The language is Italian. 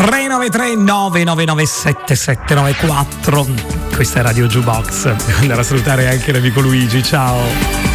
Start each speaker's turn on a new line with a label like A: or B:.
A: 393 999 7794. Questa è Radio Jukebox. Devo andare a salutare anche l'amico Luigi, ciao.